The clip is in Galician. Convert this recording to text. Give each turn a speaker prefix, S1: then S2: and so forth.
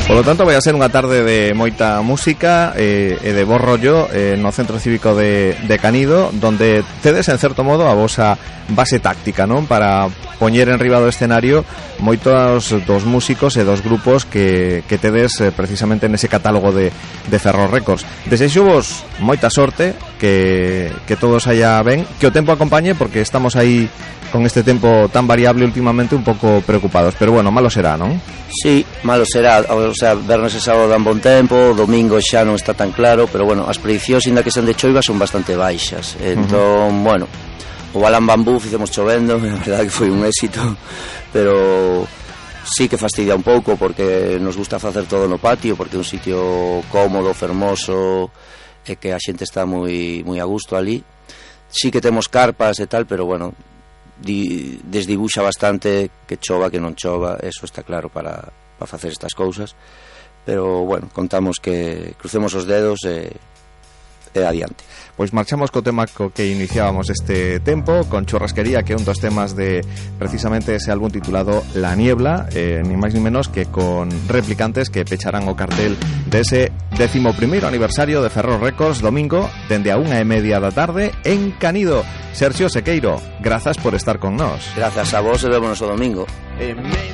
S1: Polo tanto, vai a ser unha tarde de moita música e de bo rollo no Centro Cívico de Canido, donde tedes, en certo modo, a vosa base táctica, non? Para poñer en riba do escenario moitos dos músicos e dos grupos que tedes precisamente nese catálogo de Ferrol Records. Desexo vos moita sorte, que todos haya ben, que o tempo acompañe, porque estamos aí con este tempo tan variable últimamente un pouco preocupados, pero bueno, malo será, non?
S2: Sí, malo será, o sea, vernos e sábado dan bon tempo, domingo xa non está tan claro, pero bueno, as predicións, inda que sean de choiva, son bastante baixas. Entón, bueno, o Balán Bambú fizemos chovendo, a verdade que foi un éxito, pero sí que fastidia un pouco, porque nos gusta facer todo no patio, porque é un sitio cómodo, fermoso, e que a xente está moi a gusto ali. Sí que temos carpas e tal, pero bueno, desdibuxa bastante que chova, que non chova, eso está claro para facer estas cousas, pero bueno, contamos que crucemos os dedos e adiante.
S1: Pois marchamos co tema co que iniciábamos este tempo, con Churrasquería, que é un dos temas de precisamente ese álbum titulado La Niebla, ni máis ni menos que con Replicantes, que pecharán o cartel dese 11º aniversario de Ferrol Records, domingo, dende a 1:30 da tarde en Canido. Sergio Sequeiro, grazas por estar con nós.
S2: Grazas a vos e vémonos o domingo.